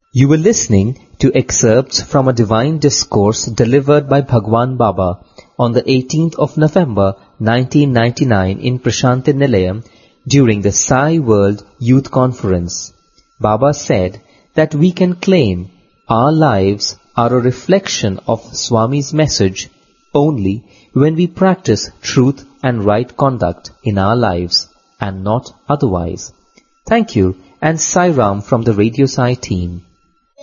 You were listening to excerpts from a divine discourse delivered by Bhagwan Baba on the 18th of November 1999 in Prashanthi Nilayam during the Sai World Youth Conference. Baba said that we can claim our lives are a reflection of Swami's message only when we practice truth and right conduct in our lives and not otherwise. Thank you and Sai Ram from the Radio Sai team.